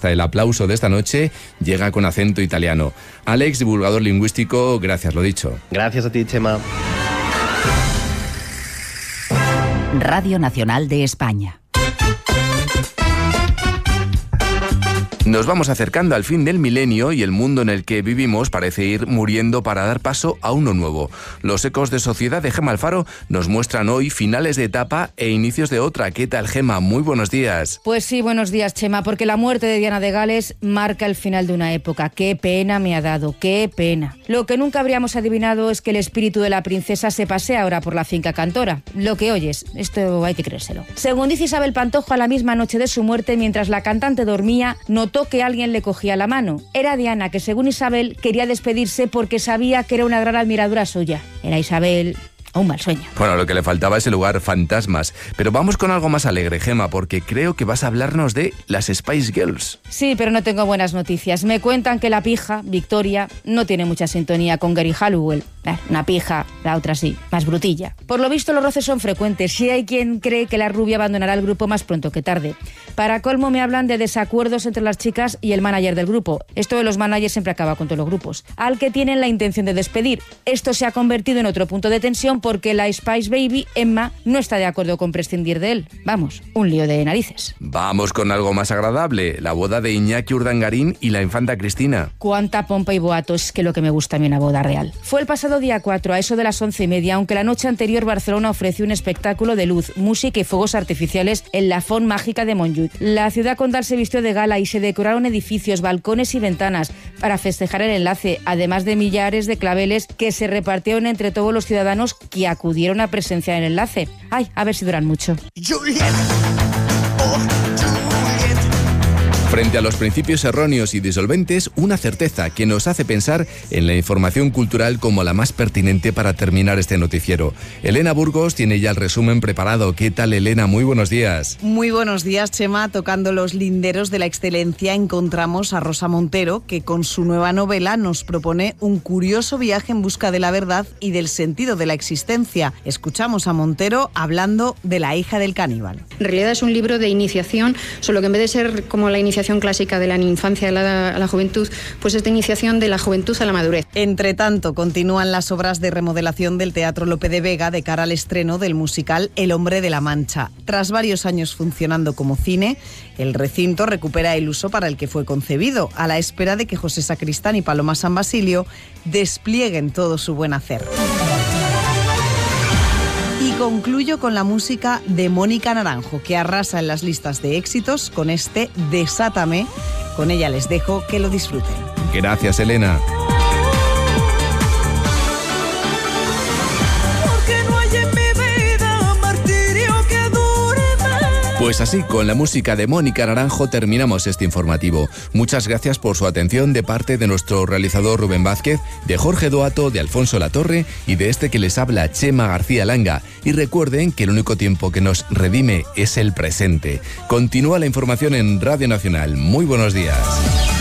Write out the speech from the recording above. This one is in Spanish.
hasta el aplauso de esta noche llega con acento italiano. Alex, divulgador lingüístico, gracias, lo dicho. Gracias a ti, Chema. Radio Nacional de España. Nos vamos acercando al fin del milenio y el mundo en el que vivimos parece ir muriendo para dar paso a uno nuevo. Los ecos de sociedad de Gema Alfaro nos muestran hoy finales de etapa e inicios de otra. ¿Qué tal, Gema? Muy buenos días. Pues sí, buenos días, Chema, porque la muerte de Diana de Gales marca el final de una época. ¡Qué pena me ha dado! ¡Qué pena! Lo que nunca habríamos adivinado es que el espíritu de la princesa se pasea ahora por la finca Cantora. Lo que oyes, esto hay que creérselo. Según dice Isabel Pantojo, a la misma noche de su muerte, mientras la cantante dormía, notó que alguien le cogía la mano. Era Diana, que según Isabel quería despedirse porque sabía que era una gran admiradora suya. Era Isabel... un mal sueño. Bueno, lo que le faltaba es el lugar fantasmas. Pero vamos con algo más alegre, Gema, porque creo que vas a hablarnos de las Spice Girls. Sí, pero no tengo buenas noticias. Me cuentan que la pija, Victoria, no tiene mucha sintonía con Geri Halliwell. Una pija, la otra sí, más brutilla. Por lo visto los roces son frecuentes y hay quien cree que la rubia abandonará el grupo más pronto que tarde. Para colmo me hablan de desacuerdos entre las chicas y el manager del grupo. Esto de los managers siempre acaba con todos los grupos. Al que tienen la intención de despedir. Esto se ha convertido en otro punto de tensión porque la Spice Baby, Emma, no está de acuerdo con prescindir de él. Vamos, un lío de narices. Vamos con algo más agradable, la boda de Iñaki Urdangarín y la infanta Cristina. Cuánta pompa y boato, es que lo que me gusta a mí en la boda real. Fue el pasado día 4, a eso de las 11:30, aunque la noche anterior Barcelona ofreció un espectáculo de luz, música y fuegos artificiales en la Font Mágica de Montjuïc. La ciudad condal se vistió de gala y se decoraron edificios, balcones y ventanas para festejar el enlace, además de millares de claveles que se repartieron entre todos los ciudadanos que acudieron a presenciar el enlace. Ay, a ver si duran mucho. Frente a los principios erróneos y disolventes, una certeza que nos hace pensar en la información cultural como la más pertinente para terminar este noticiero. Elena Burgos tiene ya el resumen preparado. ¿Qué tal, Elena? Muy buenos días. Muy buenos días, Chema. Tocando los linderos de la excelencia encontramos a Rosa Montero, que con su nueva novela nos propone un curioso viaje en busca de la verdad y del sentido de la existencia. Escuchamos a Montero hablando de La hija del caníbal. En realidad es un libro de iniciación, solo que en vez de ser como la iniciación clásica de la infancia a la juventud, pues es de iniciación de la juventud a la madurez. Entre tanto, continúan las obras de remodelación del Teatro Lope de Vega de cara al estreno del musical El hombre de la Mancha. Tras varios años funcionando como cine, el recinto recupera el uso para el que fue concebido, a la espera de que José Sacristán y Paloma San Basilio desplieguen todo su buen hacer. Y concluyo con la música de Mónica Naranjo, que arrasa en las listas de éxitos con este Desátame. Con ella les dejo, que lo disfruten. Gracias, Elena. Pues así, con la música de Mónica Naranjo terminamos este informativo. Muchas gracias por su atención de parte de nuestro realizador Rubén Vázquez, de Jorge Doato, de Alfonso Latorre y de este que les habla, Chema García Langa. Y recuerden que el único tiempo que nos redime es el presente. Continúa la información en Radio Nacional. Muy buenos días.